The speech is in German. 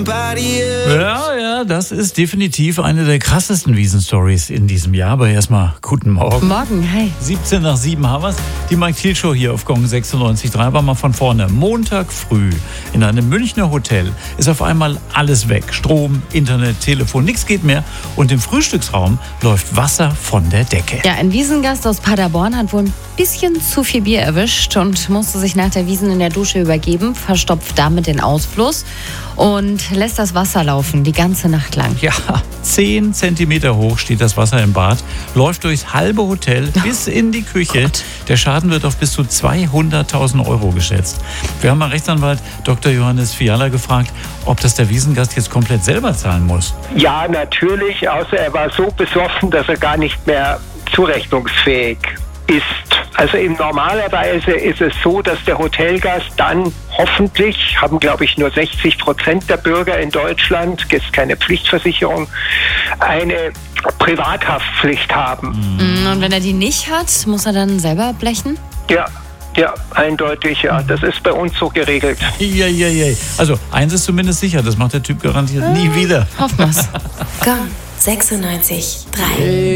Ja, das ist definitiv eine der krassesten Wiesen-Stories in diesem Jahr. Aber erstmal guten Morgen. Morgen, hi. 17 nach 7 haben wir's. Die Mike Thiel Show hier auf Gong 96.3. Aber mal von vorne. Montag früh in einem Münchner Hotel ist auf einmal alles weg. Strom, Internet, Telefon, nichts geht mehr. Und im Frühstücksraum läuft Wasser von der Decke. Ja, ein Wiesengast aus Paderborn hat wohl ein bisschen zu viel Bier erwischt und musste sich nach der Wiesn in der Dusche übergeben, verstopft damit den Ausfluss und lässt das Wasser laufen die ganze Nacht lang. Ja, 10 Zentimeter hoch steht das Wasser im Bad, läuft durchs halbe Hotel bis in die Küche. Gott. Der Schaden wird auf bis zu 200.000 Euro geschätzt. Wir haben mal Rechtsanwalt Dr. Johannes Fiala gefragt, ob das der Wiesengast jetzt komplett selber zahlen muss. Ja, natürlich, außer er war so besoffen, dass er gar nicht mehr zurechnungsfähig ist. Also normalerweise ist es so, dass der Hotelgast dann hoffentlich, haben glaube ich nur 60% der Bürger in Deutschland, ist keine Pflichtversicherung, eine Privathaftpflicht haben. Und wenn er die nicht hat, muss er dann selber blechen? Ja, eindeutig, ja. Das ist bei uns so geregelt. Eieiei. Also eins ist zumindest sicher, das macht der Typ garantiert nie wieder. Hoffen wir's. Gong 96.3.